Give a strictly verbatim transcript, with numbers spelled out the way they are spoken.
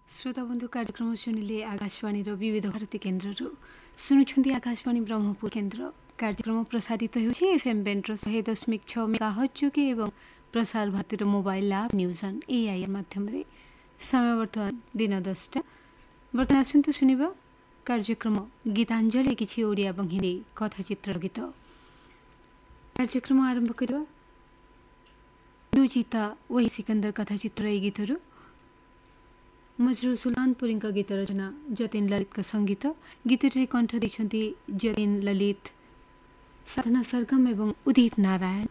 श्रोता बंधु कार्यक्रम शुणिले आकाशवाणी विविध भारती केन्द्र शुणुंट आकाशवाणी ब्रह्मपुर केन्द्र कार्यक्रम प्रसारित होती एफएम बेंड्र शहे दशमिक छ मेगाहर्ट्ज जोगे एवं Prasar Bharati mobile app news on AIR माध्यम समय बर्तमान दिन दसटा बर्तमान आसतु शुणा कार्यक्रम गीतांजलि किसी ओडिया और हिंदी कथाचित्र गीत कार्यक्रम आरंभ करवा दुचिता वही सिकंदर कथाचित्र यी गीतहरू मजरू सुलानपुरी गीत रचना जतिन ललित का संगीत गीतटी कंठ देखते जतिन ललित साधना सरगम एवं उदित नारायण।